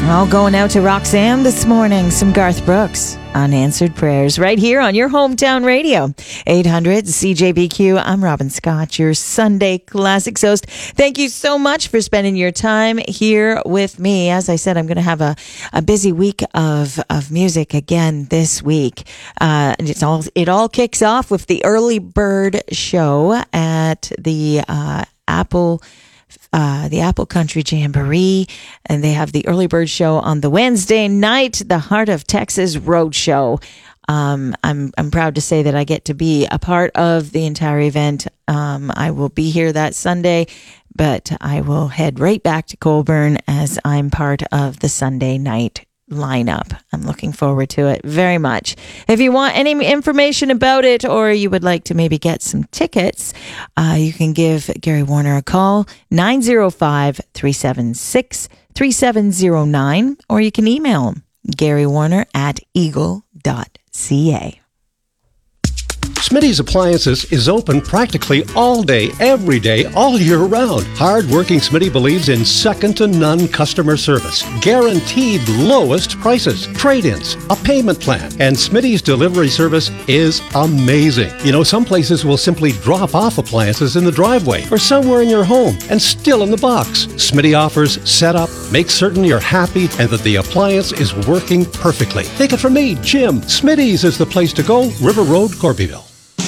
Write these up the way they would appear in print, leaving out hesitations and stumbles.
All going out to Roxanne this morning. Some Garth Brooks, Unanswered Prayers, right here on your hometown radio. 800 CJBQ. I'm Robin Scott, your Sunday Classics host. Thank you so much for spending your time here with me. As I said, I'm going to have a busy week of music again this week. It all kicks off with the Early Bird Show at the Apple Country Jamboree, and they have the Early Bird Show on the Wednesday night, the Heart of Texas Road Show. I'm proud to say that I get to be a part of the entire event. I will be here that Sunday, but I will head right back to Colborne as I'm part of the Sunday night lineup. I'm looking forward to it very much. If you want any information about it, or you would like to maybe get some tickets, you can give Gary Warner a call, 905-376-3709, or you can email him, garywarner@eagle.ca. Smitty's Appliances is open practically all day, every day, all year round. Hard-working Smitty believes in second-to-none customer service, guaranteed lowest prices, trade-ins, a payment plan, and Smitty's delivery service is amazing. You know, some places will simply drop off appliances in the driveway or somewhere in your home and still in the box. Smitty offers setup, make certain you're happy and that the appliance is working perfectly. Take it from me, Jim. Smitty's is the place to go, River Road, Corbyville.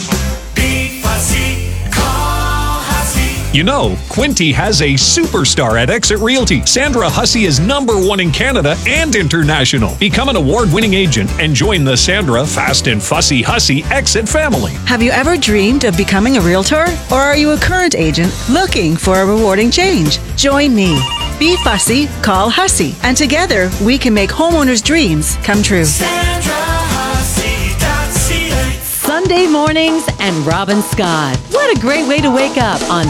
You know, Quinty has a superstar at Exit Realty. Sandra Hussey is #1 in Canada and international. Become an award-winning agent and join the Sandra Fast and Fussy Hussey Exit family. Have you ever dreamed of becoming a realtor? Or are you a current agent looking for a rewarding change? Join me. Be fussy, call Hussey, and together we can make homeowners' dreams come true. Sunday mornings and Robin Scott. What a great way to wake up on